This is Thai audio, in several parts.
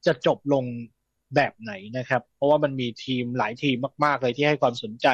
จะจบลงแบบไหนนะครับเพราะว่ามันมีทีมหลายทีมมากๆเลยที่ให้ความสนใจ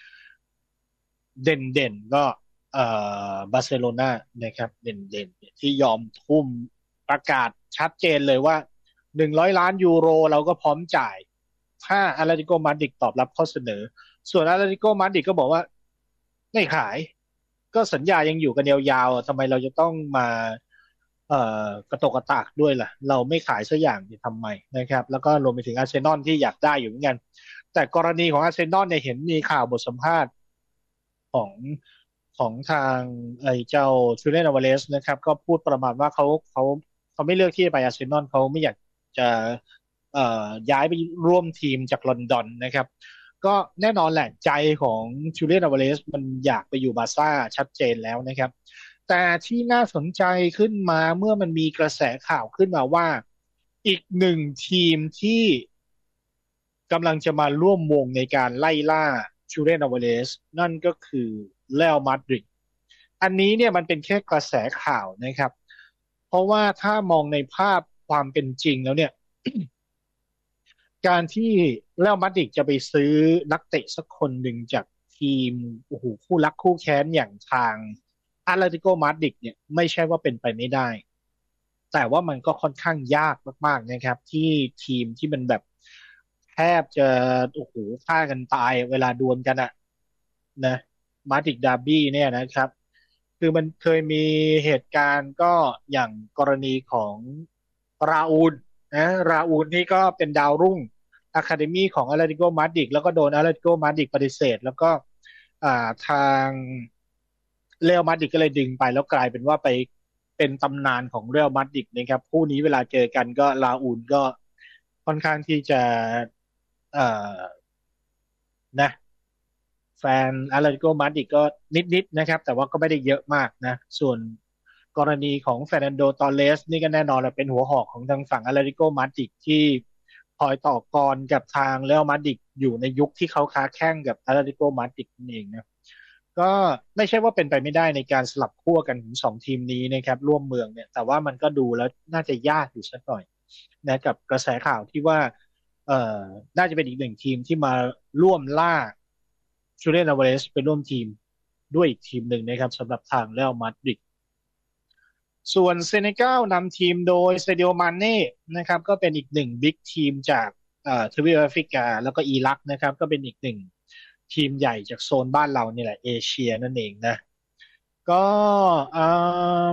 เด่นก็เอ่บาร์เซโลนานะครับเด่นเนี่ยที่ยอมทุ่มประกาศชัดเจนเลยว่า100 ล้านยูโรเราก็พร้อมจ่ายถ้าอาร์ติโกมาดริดตอบรับข้อเสนอส่วนอาร์ติโกมาดริดก็บอกว่าไม่ขายก็สัญญายังอยู่กันยาวๆทำไมเราจะต้องมากระตกกระตากด้วยล่ะเราไม่ขายสักอย่างจะทำไมนะครับแล้วก็รวมไปถึงอาร์เซนอลที่อยากได้อยู่เหมือนกันแต่กรณีของอาร์เซนอลเนี่ยเห็นมีข่าวบทสัมภาษณ์ ของของทางไอ้เจ้าจูเลียนอลวาเรสนะครับก็พูดประมาณว่าเขาไม่เลือกที่จะไปอาร์เซนอลเขาไม่อยากจะย้ายไปร่วมทีมจากลอนดอนนะครับก็แน่นอนแหละใจของจูเลียนอลวาเรสมันอยากไปอยู่บาร์ซ่าชัดเจนแล้วนะครับแต่ที่น่าสนใจขึ้นมาเมื่อมันมีกระแสข่าวขึ้นมาว่าอีกหนึ่งทีมที่กำลังจะมาร่วมวงในการไล่ล่าชูเรนอเวเรสนั่นก็คือเรอัลมาดริดอันนี้เนี่ยมันเป็นแค่กระแสข่าวนะครับเพราะว่าถ้ามองในภาพความเป็นจริงแล้วเนี่ยการที่เรอัลมาดริดจะไปซื้อนักเตะสักคนหนึ่งจากทีมโอ้โหคู่รักคู่แค้นอย่างทางอาร์เลติโกมาดริดเนี่ยไม่ใช่ว่าเป็นไปไม่ได้แต่ว่ามันก็ค่อนข้างยากมากๆนะครับที่ทีมที่มันแบบแทบจะโอ้โหฆ่ากันตายเวลาดวลกันอะนะมาดริดดาร์บี้เนี่ยนะครับคือมันเคยมีเหตุการณ์ก็อย่างกรณีของราอูลนะราอูลนี่ก็เป็นดาวรุ่งอะคาเดมี่ของอาร์เลติโกมาดริดแล้วก็โดนอาร์เลติโกมาดริดปฏิเสธแล้วก็ทางเรอัลมาดริดก็เลยดึงไปแล้วกลายเป็นว่าไปเป็นตำนานของเรอัลมาดริดนะครับคู่นี้เวลาเจอกันก็ราอูลก็ค่อนข้างที่จะเอ่อนะแฟนอาร์เลติโกมาดริดก็นิดๆนะครับแต่ว่าก็ไม่ได้เยอะมากนะส่วนกรณีของเฟร์นันโดตอร์เรสนี่ก็แน่นอนแหละเป็นหัวหอกของทางฝั่งอาร์เลติโกมาดริดที่คอยต่อกรกับทางเรอัลมาดริดอยู่ในยุคที่เขาค้าแข่งกับอาร์เลติโกมาดริดนั่นเองนะ ก็ไม่ใช่ว่าเป็นไปไม่ได้ในการสลับขั้วกันของสองทีมนี้นะครับร่วมเมืองเนี่ยแต่ว่ามันก็ดูแล้วน่าจะยากอยู่สักหน่อยนะกับกระแสข่าวที่ว่าเอ่อน่าจะเป็นอีกหนึ่งทีมที่มาร่วมล่าจูเลียนอลวาเรสเป็นร่วมทีมด้วยอีกทีมหนึ่งนะครับสำหรับทางเรอัลมาดริดส่วนเซเนกัลนำทีมโดยเซเดียมานเน่นะครับก็เป็นอีกหนึ่งบิ๊กทีมจากทวีปแอฟริกาแล้วก็อิรักนะครับก็เป็นอีกหนึ่งทีมใหญ่จากโซนบ้านเรานี่แหละเอเชียนั่นเองนะ ก็อืม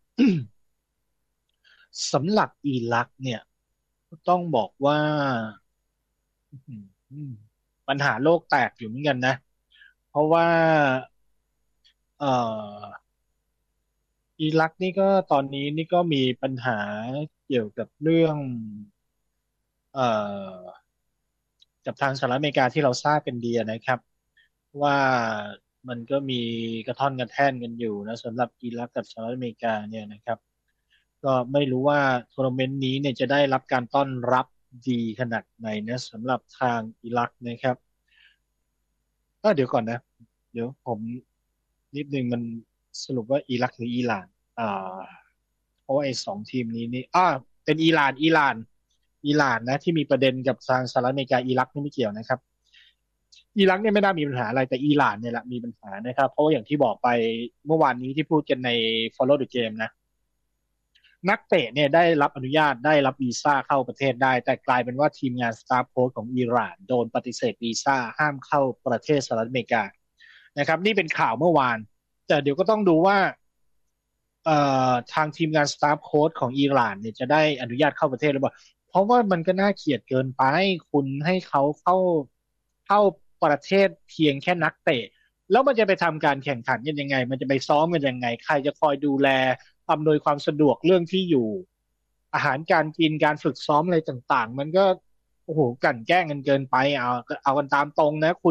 สำหรับอิรักเนี่ยต้องบอกว่าอืมปัญหาโลกแตกอยู่เหมือนกันนะเพราะว่าเอ่ออิรักนี่ก็ตอนนี้นี่ก็มีปัญหาเกี่ยวกับเรื่องเอ่อกับทางสหรัฐอเมริกาที่เราทราบกันดีนะครับว่ามันก็มีกระท่อนกระแท่นกันอยู่นะสำหรับอิรักกับสหรัฐอเมริกาเนี่ยนะครับ ก็ไม่รู้ว่าทัวร์นาเมนต์นี้เนี่ยจะได้รับการต้อนรับดีขนาดไหนนะสำหรับทางอิรักนะครับเดี๋ยวก่อนนะเดี๋ยวผมนิดนึงมันสรุปว่าอิรักหรืออิหร่านอ่าเพราะว่าไอ้สองทีมนี้นี่เป็นอิหร่านนะที่มีประเด็นกับทางสหรัฐอเมริกาอิรักนี่ไม่เกี่ยวนะครับอิรักเนี่ยไม่น่ามีปัญหาอะไรแต่อิหร่านเนี่ยแหละมีปัญหานะครับเพราะว่าอย่างที่บอกไปเมื่อวานนี้ที่พูดกันใน Follow the Game นะ นักเตะเนี่ยได้รับอนุญาตได้รับวีซ่าเข้าประเทศได้แต่กลายเป็นว่าทีมงานสตาฟโค้ชของอิหร่านโดนปฏิเสธวีซ่าห้ามเข้าประเทศสหรัฐอเมริกานะครับนี่เป็นข่าวเมื่อวานแต่เดี๋ยวก็ต้องดูว่าทางทีมงานสตาฟโค้ชของอิหร่านเนี่ยจะได้อนุญาตเข้าประเทศหรือเปล่าเพราะว่ามันก็น่าเกลียดเกินไปคุณให้เขาเข้าประเทศเพียงแค่นักเตะแล้วมันจะไปทำการแข่งขันกันยังไงมันจะไปซ้อมกันยังไงใครจะคอยดูแล อำนวยความสะดวกเรื่องที่อยู่อาหารการกินการฝึกซ้อมอะไรต่างๆมันก็โอ้โหกลั่นแกล้งกันเกินไปเอากันตามตรงนะคุณ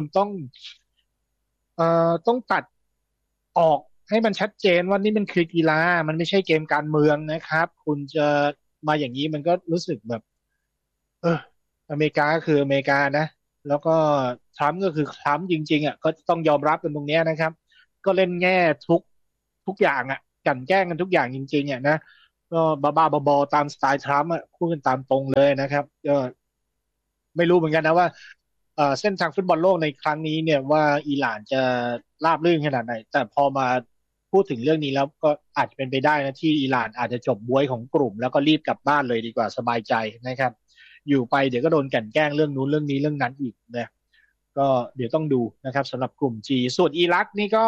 ต้องตัดออกให้มันชัดเจนว่านี่มันคือกีฬามันไม่ใช่เกมการเมืองนะครับคุณจะมาอย่างนี้มันก็รู้สึกแบบเอออเมริกาก็คืออเมริกานะแล้วก็ทรัมป์ก็คือทรัมป์จริงๆก็ต้องยอมรับกันตรงเนี้ยนะครับก็เล่นแง่ทุกอย่างกลั่นแกล้งกันทุกอย่างจริงๆนะก็บ้าๆบอๆตามสไตล์ทรัมป์อ่ะพูดกันตามตรงเลยนะครับก็ไม่รู้เหมือนกันนะว่าเส้นทางฟุตบอลโลกในครั้งนี้เนี่ยว่าอิหร่านจะราบรื่นขนาดไหนแต่พอมาพูดถึงเรื่องนี้แล้วก็อาจจะเป็นไปได้นะที่อิหร่านอาจจะจบบวยของกลุ่มแล้วก็รีบกลับบ้านเลยดีกว่าสบายใจนะครับอยู่ไปเดี๋ยวก็โดนกลั่นแกล้งเรื่องนู้นเรื่องนี้เรื่องนั้นอีกนะก็เดี๋ยวต้องดูนะครับสำหรับกลุ่ม G ส่วนอิรักนี่ก็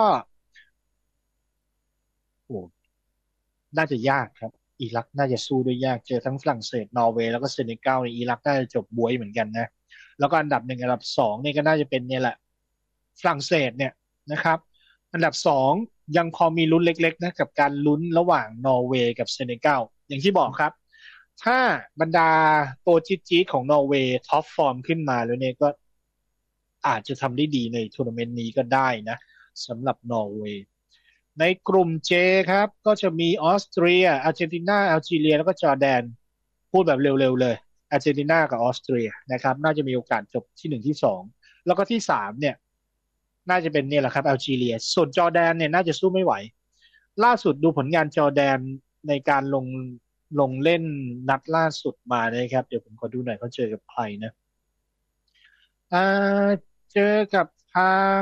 โอ้ น่าจะยากครับอิรักน่าจะสู้ด้วยยากเจอทั้งฝรั่งเศสนอร์เวย์แล้วก็เซเนกัลในอิรักน่าจะจบบวยเหมือนกันนะแล้วก็อันดับหนึ่งอันดับสองนี่ก็น่าจะเป็นเนี่ยแหละฝรั่งเศสเนี่ยนะครับอันดับสองยังพอมีลุ้นเล็กๆนะกับการลุ้นระหว่างนอร์เวย์กับเซเนกัลอย่างที่บอกครับถ้าบรรดาตัวจี๊ดๆของนอร์เวย์ท็อปฟอร์มขึ้นมาแล้วเนี่ยก็อาจจะทำได้ดีในทัวร์นาเมนต์นี้ก็ได้นะสำหรับนอร์เวย์ ในกลุ่มเจครับก็จะมีออสเตรียอาร์เจนตินาแอลจีเรียแล้วก็จอร์แดนพูดแบบเร็วๆเลยอาร์เจนตินากับออสเตรียนะครับน่าจะมีโอกาสจบที่หนึ่งที่สองแล้วก็ที่สามเนี่ยน่าจะเป็นเนี่ยแหละครับแอลจีเรียส่วนจอร์แดนเนี่ยน่าจะสู้ไม่ไหวล่าสุดดูผลงานจอร์แดนในการลงเล่นนัดล่าสุดมานะครับเดี๋ยวผมขอดูหน่อยเขาเจอกับใครนะอ่าเจอกับทาง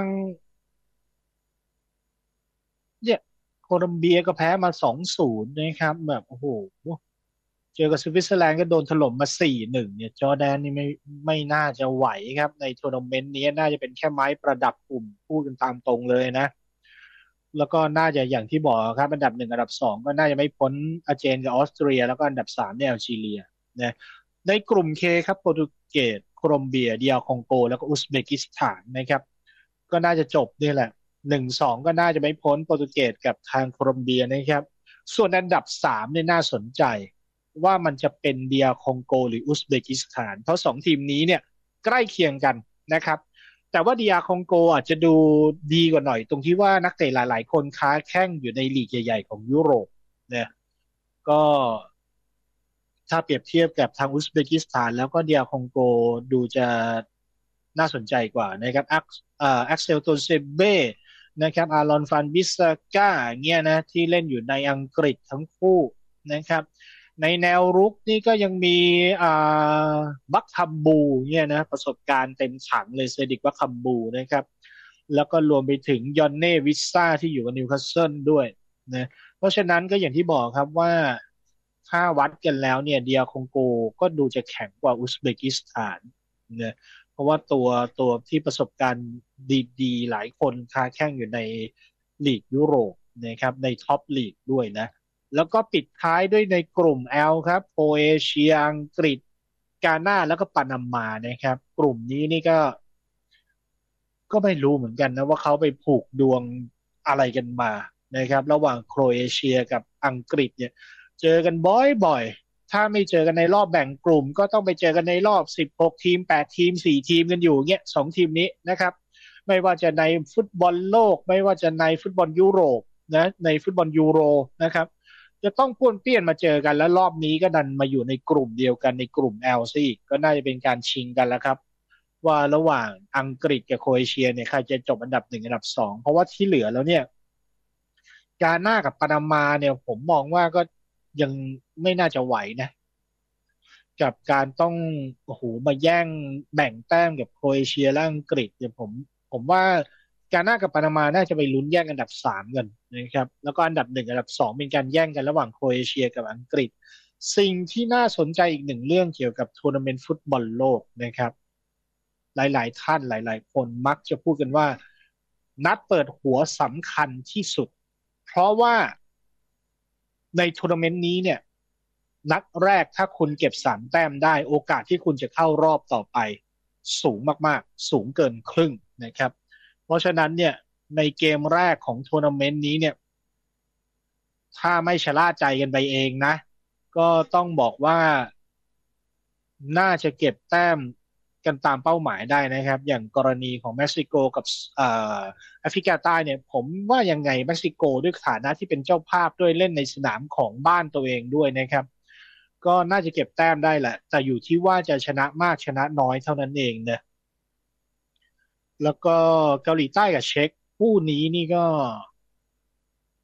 เนี่ยโคลอมเบียก็แพ้มา2-0นะครับแบบโอ้โห เจอกับสวิตเซอร์แลนด์ก็โดนถล่มมา4-1เนี่ยจอร์แดนนี่ไม่น่าจะไหวครับในทัวร์นาเมนต์นี้น่าจะเป็นแค่ไม้ประดับกลุ่มพูดกันตามตรงเลยนะแล้วก็น่าจะอย่างที่บอกครับอันดับหนึ่งอันดับสองก็น่าจะไม่พ้นอาร์เจนกับออสเตรียแล้วก็อันดับสามเนี่ยแอลจีเรียนะในกลุ่มเคครับโปรตุเกสโคลอมเบียเดียคองโกแล้วก็อุซเบกิสถานนะครับก็น่าจะจบนี่แหละ1-2ก็น่าจะไม่พ้นโปรตุเกสกับทางโคลอมเบียนะครับส่วนอันดับสามเนี่ยน่าสนใจ ว่ามันจะเป็นเดียคองโกหรืออุซเบกิสถานเพราะสองทีมนี้เนี่ยใกล้เคียงกันนะครับแต่ว่าเดียคองโกอาจจะดูดีกว่าหน่อยตรงที่ว่านักเตะหลายๆคนค้าแข่งอยู่ในลีกใหญ่ๆของยุโรปเนี่ยก็ถ้าเปรียบเทียบกับทางอุซเบกิสถานแล้วก็เดียคองโกดูจะน่าสนใจกว่านะครับแอ็กเซลโตเซเบ้นะครับอารอนฟันบิสก้าเงี้ยนะที่เล่นอยู่ในอังกฤษทั้งคู่นะครับ ในแนวรุกนี่ก็ยังมีอ่าบัคคัมบูเนี่ยนะประสบการณ์เต็มถังเลยเซดิกบัคคัมบูนะครับแล้วก็รวมไปถึงยอนเน่วิสซาที่อยู่กับนิวคาสเซิลด้วยนะเพราะฉะนั้นก็อย่างที่บอกครับว่าถ้าวัดกันแล้วเนี่ยเดียคองโกก็ดูจะแข็งกว่าอุซเบกิสถานนะเพราะว่าตัวที่ประสบการณ์ดีๆหลายคนค้าแข่งอยู่ในลีกยุโรปนะครับในท็อปลีกด้วยนะ แล้วก็ปิดท้ายด้วยในกลุ่ม L ครับโครเอเชียอังกฤษกานาแล้วก็ปานามานะครับกลุ่มนี้นี่ก็ไม่รู้เหมือนกันนะว่าเขาไปผูกดวงอะไรกันมานะครับระหว่างโครเอเชียกับอังกฤษเนี่ยเจอกันบ่อยๆถ้าไม่เจอกันในรอบแบ่งกลุ่มก็ต้องไปเจอกันในรอบ16ทีม8ทีม4ทีมกันอยู่เงี้ย2 ทีมนี้นะครับไม่ว่าจะในฟุตบอลโลกไม่ว่าจะในฟุตบอลยุโรปนะในฟุตบอลยูโรนะครับ จะต้องป้วนเปี้ยนมาเจอกันแล้วรอบนี้ก็ดันมาอยู่ในกลุ่มเดียวกันในกลุ่ม L ซะอีกก็น่าจะเป็นการชิงกันแล้วครับว่าระหว่างอังกฤษกับโครเอเชียเนี่ยใครจะจบอันดับหนึ่งอันดับสองเพราะว่าที่เหลือแล้วเนี่ยกาน่ากับปานามาเนี่ยผมมองว่าก็ยังไม่น่าจะไหวนะกับการต้องโอ้โหมาแย่งแบ่งแต้มกับโครเอเชียและอังกฤษเนี่ยผมว่ากาน่ากับปานามาน่าจะไปลุ้นแย่งอันดับสามกันนะครับแล้วก็อันดับหนึ่งอันดับสองเป็นการแย่งกันระหว่างโครเอเชียกับอังกฤษสิ่งที่น่าสนใจอีกหนึ่งเรื่องเกี่ยวกับทัวร์นาเมนต์ฟุตบอลโลกนะครับหลายๆท่านหลายๆคนมักจะพูดกันว่านัดเปิดหัวสำคัญที่สุดเพราะว่าในทัวร์นาเมนต์นี้เนี่ยนัดแรกถ้าคุณเก็บ3 แต้มได้โอกาสที่คุณจะเข้ารอบต่อไปสูงมากๆสูงเกินครึ่งนะครับ เพราะฉะนั้นเนี่ยในเกมแรกของทัวร์นาเมนต์นี้เนี่ยถ้าไม่ชะล่าใจกันไปเองนะก็ต้องบอกว่าน่าจะเก็บแต้มกันตามเป้าหมายได้นะครับอย่างกรณีของเม็กซิโกกับเอ่อแอฟริกาใต้เนี่ยผมว่ายังไงเม็กซิโกด้วยฐานะที่เป็นเจ้าภาพด้วยเล่นในสนามของบ้านตัวเองด้วยนะครับก็น่าจะเก็บแต้มได้แหละแต่อยู่ที่ว่าจะชนะมากชนะน้อยเท่านั้นเองนะแล้วก็เกาหลีใต้กับเช็กคู่นี้นี่ก็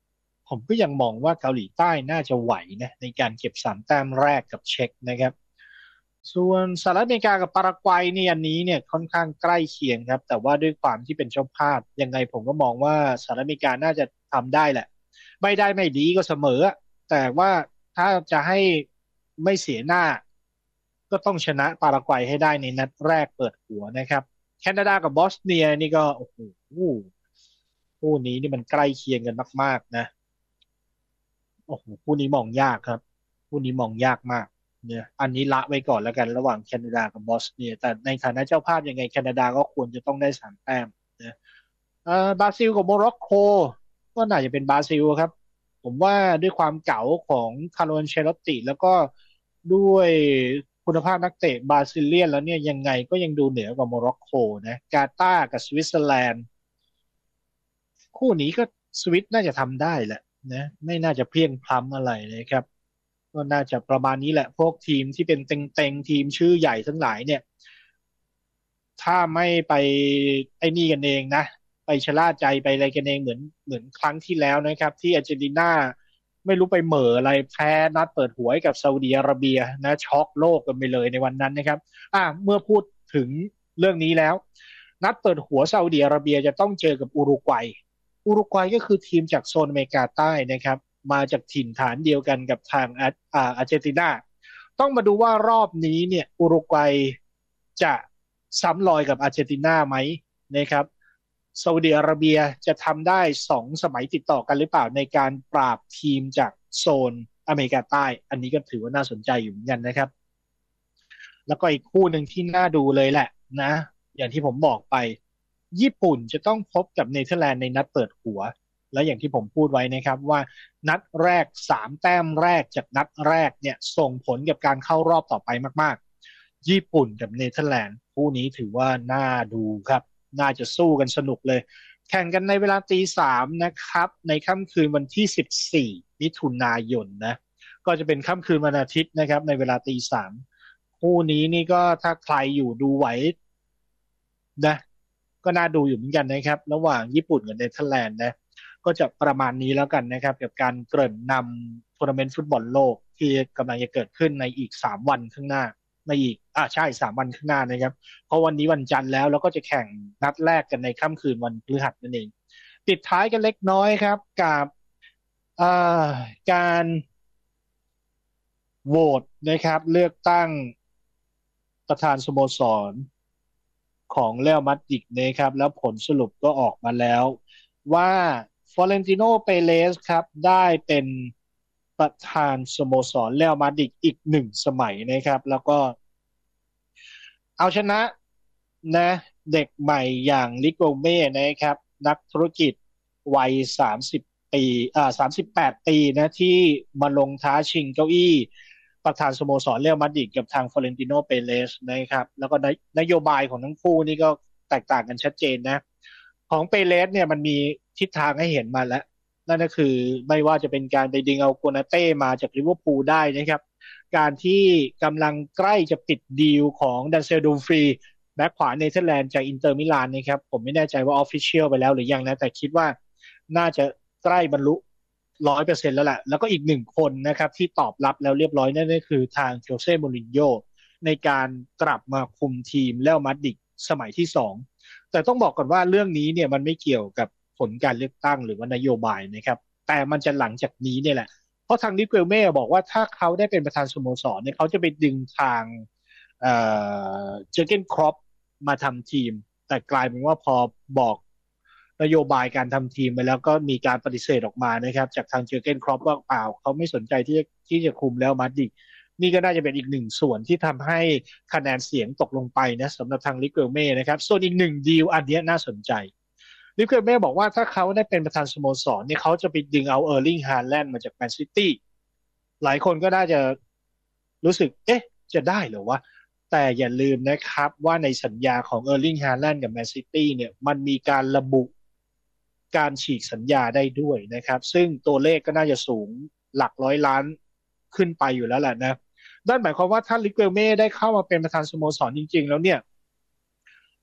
ผมก็ยังมองว่าเกาหลีใต้น่าจะไหวนะในการเก็บ3 แต้มแรกกับเช็กนะครับส่วนสหรัฐอเมริกากับปารากวัยเนี่ยอันนี้เนี่ยค่อนข้างใกล้เคียงครับแต่ว่าด้วยความที่เป็นเจ้าภาพยังไงผมก็มองว่าสหรัฐอเมริกาน่าจะทำได้แหละไม่ได้ไม่ดีก็เสมอแต่ว่าถ้าจะให้ไม่เสียหน้าก็ต้องชนะปารากวัยให้ได้ในนัดแรกเปิดหัวนะครับแคนาดากับบอสเนียนี่ก็โอ้โหคู่นี้นี่มันใกล้เคียงกันมากๆนะ โอ้โหคู่นี้มองยากครับคู่นี้มองยากมากเนี่ยอันนี้ละไว้ก่อนแล้วกันระหว่างแคนาดากับบอสเนียแต่ในฐานะเจ้าภาพยังไงแคนาดาก็ควรจะต้องได้3 แต้มนะบราซิลกับโมร็อกโกก็น่าจะเป็นบราซิลครับผมว่าด้วยความเก๋าของคาร์โลอันเชลอตติแล้วก็ด้วยคุณภาพนักเตะบราซิเลียนแล้วเนี่ยยังไงก็ยังดูเหนือกว่าโมร็อกโกนะกาตาร์กับสวิตเซอร์แลนด์ คู่นี้ก็สวิตน่าจะทำได้แหละนะไม่น่าจะเพลียงพล้ำอะไรนะครับก็น่าจะประมาณนี้แหละพวกทีมที่เป็นเต็งๆทีมชื่อใหญ่ทั้งหลายเนี่ยถ้าไม่ไปไอ้นี่กันเองนะไปชะล่าใจไปอะไรกันเองเหมือนครั้งที่แล้วนะครับที่อาร์เจนตินาไม่รู้ไปเหม่ออะไรแพ้นัดเปิดหัวให้กับซาอุดิอาระเบียนะช็อกโลกกันไปเลยในวันนั้นนะครับเมื่อพูดถึงเรื่องนี้แล้วนัดเปิดหัวซาอุดิอาระเบียจะต้องเจอกับอุรุกวัย ก็คือทีมจากโซนอเมริกาใต้นะครับมาจากถิ่นฐานเดียวกันกับทางอาร์เจนตินาต้องมาดูว่ารอบนี้เนี่ยอุรุกวัยจะซ้ำรอยกับอาร์เจนตินาไหมนะครับซาอุดิอาระเบียจะทำได้2 สมัยติดต่อกันหรือเปล่าในการปราบทีมจากโซนอเมริกาใต้อันนี้ก็ถือว่าน่าสนใจอยู่เหมือนกันนะครับแล้วก็อีกคู่หนึ่งที่น่าดูเลยแหละนะอย่างที่ผมบอกไป ญี่ปุ่นจะต้องพบกับเนเธอร์แลนด์ในนัดเปิดหัวและอย่างที่ผมพูดไว้นะครับว่านัดแรก3 แต้มแรกจากนัดแรกเนี่ยส่งผลกับการเข้ารอบต่อไปมากๆญี่ปุ่นกับเนเธอร์แลนด์คู่นี้ถือว่าน่าดูครับน่าจะสู้กันสนุกเลยแข่งกันในเวลาตี 3นะครับในค่ำคืนวันที่14 มิถุนายนนะก็จะเป็นค่ำคืนวันอาทิตย์นะครับในเวลาตี 3คู่นี้นี่ก็ถ้าใครอยู่ดูไหวนะก็น่าดูอยู่เหมือนกันนะครับระหว่างญี่ปุ่นกับเนเธอร์แลนด์นะก็จะประมาณนี้แล้วกันนะครับกับการเกริ่นนำทัวร์นาเมนต์ฟุตบอลโลกที่กำลังจะเกิดขึ้นในอีก3 วันข้างหน้าในอีกใช่3 วันข้างหน้านะครับเพราะวันนี้วันจันทร์แล้วก็จะแข่งนัดแรกกันในค่ำคืนวันพฤหัสนั่นเองปิดท้ายกันเล็กน้อยครับกับอ่าการโหวตนะครับเลือกตั้งประธานสโมสร ของเรอัลมาดริดนะครับแล้วผลสรุปก็ออกมาแล้วว่าฟลอเรนติโนเปเรสครับได้เป็นประธานสโมสรเรอัลมาดริดอีก1 สมัยนะครับแล้วก็เอาชนะนะเด็กใหม่อย่างลิโกเม่นะครับนักธุรกิจวัย30 ปี38 ปีนะที่มาลงท้าชิงเก้าอี้ประธานสโมสรเรอัลมาดริดกับทางฟลอเรนติโนเปเรสนะครับแล้วก็นโยบายของทั้งคู่นี่ก็แตกต่างกันชัดเจนนะของเปเรสเนี่ยมันมีทิศทางให้เห็นมาแล้วนั่นก็คือไม่ว่าจะเป็นการไปดึงเอาโกนาเต้มาจากลิเวอร์พูลได้นะครับการที่กำลังใกล้จะปิดดีลของดันเซลดูมฟรีแบ็คขวาเนเธอร์แลนด์จากอินเตอร์มิลานนะครับผมไม่แน่ใจว่าออฟฟิเชียลไปแล้วหรือยังนะแต่คิดว่าน่าจะใกล้บรรลุ100%แล้วแหละแล้วก็อีก1 คนนะครับที่ตอบรับแล้วเรียบร้อยนั่นก็คือทางโจเซ่มูรินโญ่ในการกลับมาคุมทีมเรอัลมาดริดสมัยที่2แต่ต้องบอกก่อนว่าเรื่องนี้เนี่ยมันไม่เกี่ยวกับผลการเลือกตั้งหรือว่านโยบายนะครับแต่มันจะหลังจากนี้เนี่ยแหละเพราะทางนิเกลเม่บอกว่าถ้าเขาได้เป็นประธานสโมสรเนี่ยเขาจะไปดึงทางเจอร์เกนครอปมาทำทีมแต่กลายเป็นว่าพอบอกนโยบายการทำทีมไปแล้วก็มีการปฏิเสธออกมานะครับจากทางเจอร์เกนครอปว่าเปล่าเขาไม่สนใจที่จะคุมแล้วมาดริดนี่ก็น่าจะเป็นอีก1 ส่วนที่ทำให้คะแนนเสียงตกลงไปนะสำหรับทางลิเกลเม่นะครับส่วนอีก1 ดีลอันนี้น่าสนใจลิเกลเม่บอกว่าถ้าเขาได้เป็นประธานสโมสรเนี่ยเขาจะไปดึงเอาลิงฮาแลนด์มาจากแมนซิตี้หลายคนก็น่าจะรู้สึกเอ๊ะจะได้เหรอวะแต่อย่าลืมนะครับว่าในสัญญาของลิงฮาแลนด์กับแมนซิตี้เนี่ยมันมีการระบุการฉีกสัญญาได้ด้วยนะครับซึ่งตัวเลขก็น่าจะสูงหลัก100 ล้านขึ้นไปอยู่แล้วแหละนะนั่นหมายความว่าถ้าลิเกลเม่ได้เข้ามาเป็นประธานสโมสรจริงๆแล้วเนี่ย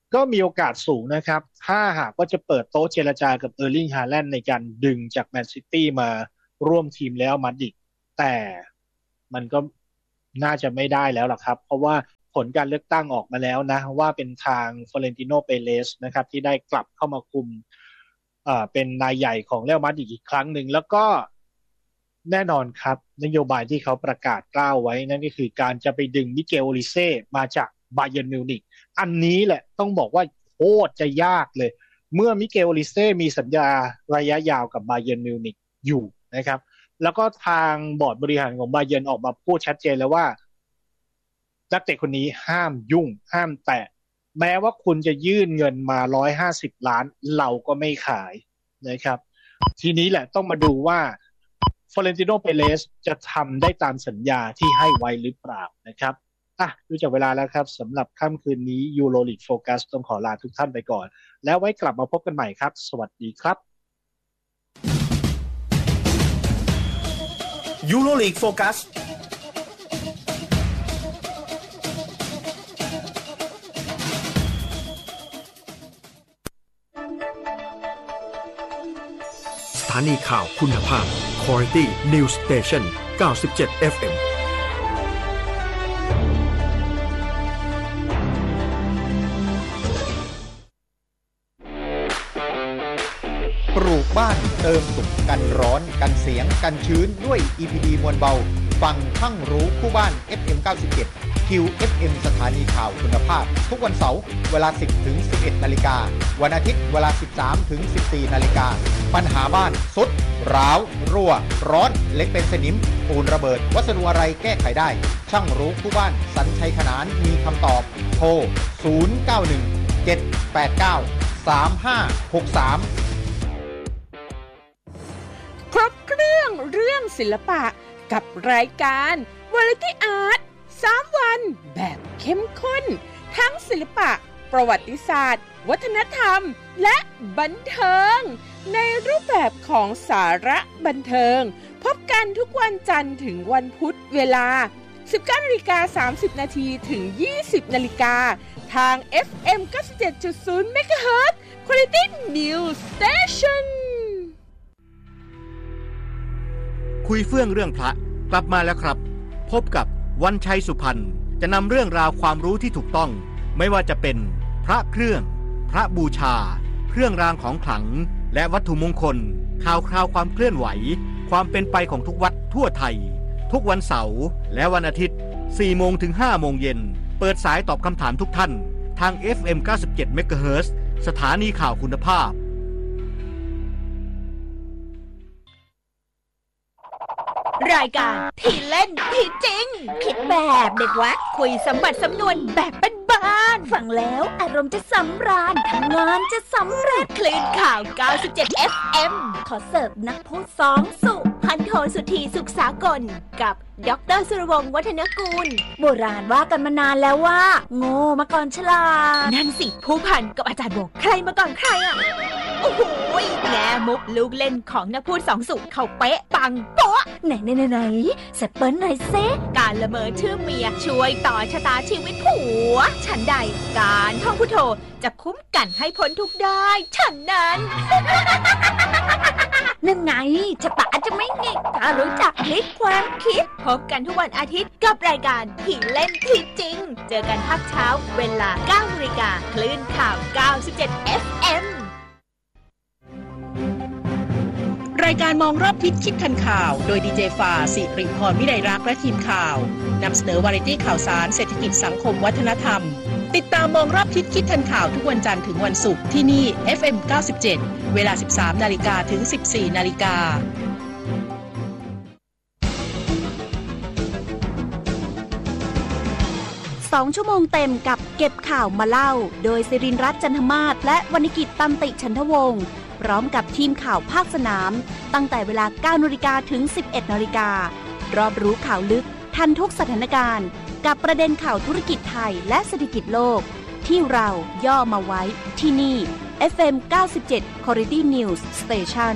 ก็มีโอกาสสูงนะครับถ้าหากว่าจะเปิดโต๊ะเจรจากับเออร์ลิงฮาแลนด์ในการดึงจากแมนซิตี้มาร่วมทีมแล้วมาดริดแต่มันก็น่าจะไม่ได้แล้วล่ะครับเพราะว่าผลการเลือกตั้งออกมาแล้วนะว่าเป็นทางฟลอเรนติโนเปเรสนะครับที่ได้กลับเข้ามาคุมเป็นนายใหญ่ของเรอัลมาดริดอีกครั้งหนึ่งแล้วก็แน่นอนครับนโยบายที่เขาประกาศกล้าวไว้นั่นก็คือการจะไปดึงมิเกล โอลิเซ่มาจากบาเยิร์นมิวนิกอันนี้แหละต้องบอกว่าโคตรจะยากเลยเมื่อมิเกล โอลิเซ่มีสัญญาระยะยาวกับบาเยิร์นมิวนิกอยู่นะครับแล้วก็ทางบอร์ดบริหารของบาเยิร์นออกมาพูดชัดเจนแล้วว่านักเตะคนนี้ห้ามยุ่งห้ามแตะแม้ว่าคุณจะยื่นเงินมา150 ล้านเราก็ไม่ขายนะครับทีนี้แหละต้องมาดูว่าฟลอเรนติโนเปเรสจะทำได้ตามสัญญาที่ให้ไว้หรือเปล่านะครับดูจากเวลาแล้วครับสำหรับค่ำคืนนี้ยูโรลีกโฟกัสต้องขอลาทุกท่านไปก่อนแล้วไว้กลับมาพบกันใหม่ครับสวัสดีครับยูโรลีกโฟกัสสถานีข่าวคุณภาพ Quality News Station 97 FM ปลูกบ้านเติมสุขกันร้อนกันเสียงกันชื้นด้วย EPD มวลเบาฟังทั้งรู้คู่บ้าน FM 97 QFM สถานีข่าวคุณภาพทุกวันเสาร์เวลา 10 ถึง 11 นาฬิกาวันอาทิตย์เวลา 13 ถึง 14 นาฬิกาปัญหาบ้านสุดร้าวรั่วร้อนเล็กเป็นสนิมปูนระเบิดวัสดุอะไรแก้ไขได้ช่างรู้คู่บ้านสัญชัยขนานมีคำตอบโทร 091 789 3563 ครบเครื่องเรื่องศิลปะกับรายการ Variety Art 3 วันแบบเข้มข้นทั้งศิลปะประวัติศาสตร์วัฒนธรรมและบันเทิงในรูปแบบของสาระบันเทิงพบกันทุกวันจันทร์ถึงวันพุธเวลา 19:30 น.ถึง 20:00 น.ทาง FM 97.0 MHz Quality News Station คุยเฟื่องเรื่องพระกลับมาแล้วครับพบกับวันชัยสุพรรณจะนำเรื่องราวความรู้ที่ถูกต้องไม่ว่าจะเป็นพระเครื่องพระบูชาเครื่องรางของขลังและวัตถุมงคลข่าวคราวความเคลื่อนไหวความเป็นไปของทุกวัดทั่วไทยทุกวันเสาร์และวันอาทิตย์ 4 โมงถึง 5 โมงเย็นเปิดสายตอบคำถามทุกท่านทาง FM 97 MHz สถานีข่าวคุณภาพรายการที่เล่นที่จริงคิดแบบเด็กวัดคุยสมบัติสำนวนแบบบ้านๆฟังแล้วอารมณ์จะสำราญทำงานจะสำเร็จคลื่นข่าว 97 FM ขอเสิร์ฟนักพูดสองสุพันโทสุธีสุขสากลกับดร.สุรวงศ์วัฒนกูลโบราณว่ากันมานานแล้วว่าโง่มาก่อนฉลาดนั่นสิผู้พันกับอาจารย์บอกใครมาก่อนใครอ่ะโอ้โหแง่มุกลูกเล่นของนักพูดสองสุเขาเป๊ะปังโป๊ะไหนแซปเปิ้ลหน่อยเซการละเมอชื่อเมียช่วยต่อชะตาชีวิตผัวฉันใดการท่องพุทโธจะคุ้มกันให้พ้นทุกได้ฉันนั้นนั่นไงชะตาจะไม่หงิกถ้ารู้จักพลิกความคิดพบกันทุกวันอาทิตย์กับรายการที่เล่นที่จริงเจอกันภาคเช้าเวลา 9 นาฬิกาคลื่นข่าว 97 FM รายการมองรอบทิศคิดทันข่าวโดยดีเจฟ้าสิริพรวิไลรักษ์และทีมข่าวนำเสนอวาไรตี้ข่าวสารเศรษฐกิจสังคมวัฒนธรรมติดตามมองรอบทิศคิดทันข่าวทุกวันจันทร์ถึงวันศุกร์ที่นี่ FM 97 เวลา 13 นาฬิกาถึง 14 นาฬิกา 2 ชั่วโมงเต็มกับเก็บข่าวมาเล่าโดยศิรินทร์รัตน์จันทมาศและวรรณกิจตันติฉันทวงศ์พร้อมกับทีมข่าวภาคสนามตั้งแต่เวลา 9 นาฬิกาถึง 11 นาฬิการอบรู้ข่าวลึกทันทุกสถานการณ์กับประเด็นข่าวธุรกิจไทยและเศรษฐกิจโลกที่เราย่อมาไว้ที่นี่ FM 97 Quality News Station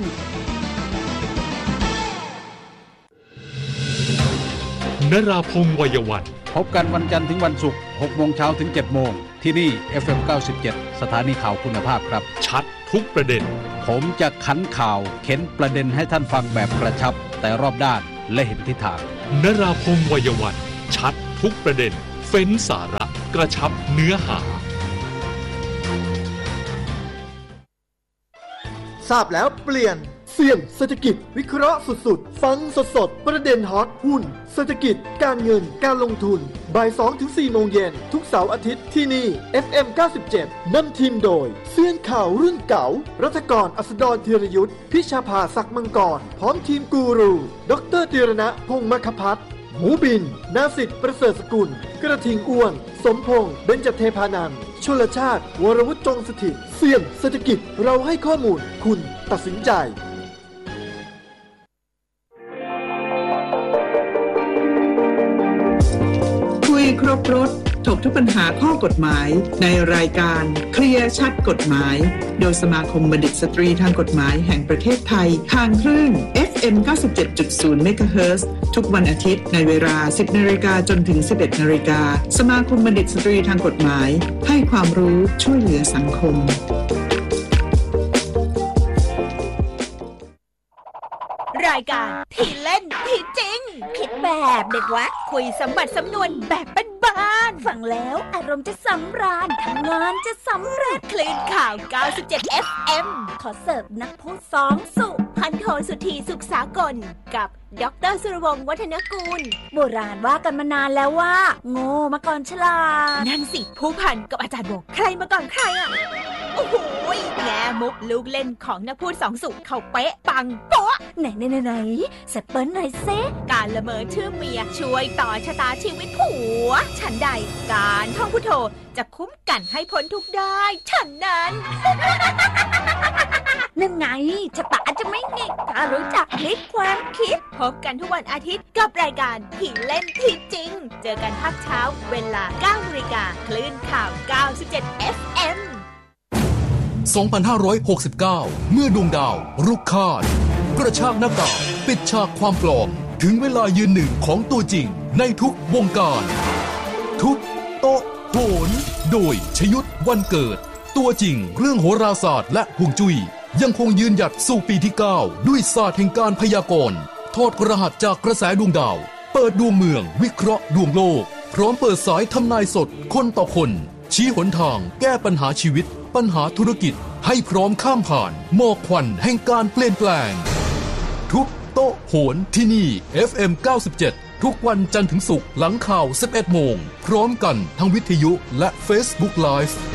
นราพงษ์วัยวันพบกันวันจันทร์ถึงวันศุกร์ 6 โมงเช้าถึง 7 โมงที่นี่ FM 97 สถานีข่าวคุณภาพครับชัดทุกประเด็นผมจะขันข่าวเข็นประเด็นให้ท่านฟังแบบกระชับแต่รอบด้านและเห็นทิศทางนราพงษ์วัยวันชัดทุกประเด็นเฟ้นสาระกระชับเนื้อหาทราบแล้วเปลี่ยนเสี่ยงเศรษฐกิจวิเคราะห์สุดๆฟังสดๆประเด็นฮอตหุ้นเศรษฐกิจการเงินการลงทุนบ่าย 2-4 โมงเย็นทุกเสาร์อาทิตย์ที่นี่ FM 97นำทีมโดยเซียนข่าวรุ่นเก่ารัฐกรอัสดรธีรยุทธพิชาภาศักดิ์มังกรพร้อมทีมกูรูดร.ธีรณะพงษ์มคภัทรหมูบินนาสิทธิ์ประเสริฐสกุลกระทิงอ้วนสมพงษ์เบญจเทพานันท์ชลชาติวรวุฒิจงสถิตเสี่ยงเศรษฐกิจเราให้ข้อมูลคุณตัดสินใจคุยครบรถถกทุกปัญหาข้อกฎหมายในรายการเคลียร์ชัดกฎหมายโดยสมาคมบัณฑิตสตรีทางกฎหมายแห่งประเทศไทยทางคลื่น FM 97.0 เมกะเฮิรตซ์ทุกวันอาทิตย์ในเวลา 10 นาฬิกาจนถึง 11 นาฬิกาสมาคมบัณฑิตสตรีทางกฎหมายให้ความรู้ช่วยเหลือสังคมรายการที่เล่นที่จริงคิดแบบเด็กวัดคุยสมบัติสำนวนแบบบ้านๆฟังแล้วอารมณ์จะสำราญทำงานจะสำเร็จคลื่นข่าว97 FM ขอเสิร์ฟนักพูดสองสุพันโทสุธีสุขสากลกับดร.สุรวงศ์วัฒนกูลโบราณว่ากันมานานแล้วว่าโง่มาก่อนฉลาดนั่นสิผู้พันกับอาจารย์โบใครมาก่อนใครอ่ะโอ้โหแง่มุกลูกเล่นของนักพูดสองสุเขาเป๊ะปังโป๊ะไหนแซปเปิ้ลหน่อยเซการละเมอชื่อเมียช่วยต่อชะตาชีวิตผัวฉันใดการท่องพุทโธจะคุ้มกันให้พ้นทุกได้ฉันนั้น นั่นไงชะตาจะไม่หงิกถ้ารู้จักพลิกความคิดพบกันทุกวันอาทิตย์กับรายการที่เล่นที่จริงเจอกันภาคเช้าเวลา 9 นาฬิกาคลื่นข่าว97 FM 2569 เมื่อดวงดาวรุกคาดกระชากหน้ากากปิดฉากความปลอมถึงเวลายืนหนึ่งของตัวจริงในทุกวงการทุกโต๊ะโหนโดยชยุทธวันเกิดตัวจริงเรื่องโหราศาสตร์และฮวงจุ้ยยังคงยืนหยัดสู่ปีที่ 9 ด้วยศาสตร์แห่งการพยากรณ์ถอดรหัสจากกระแสดวงดาวเปิดดวงเมืองวิเคราะห์ดวงโลกพร้อมเปิดสายทำนายสดคนต่อคนชี้หนทางแก้ปัญหาชีวิตปัญหาธุรกิจให้พร้อมข้ามผ่านหมอกควันแห่งการเปลี่ยนแปลงทุกโต๊ะโหนที่นี่ FM 97 ทุกวันจันทร์ถึงศุกร์หลังข่าว 11 โมงพร้อมกันทั้งวิทยุและ Facebook Live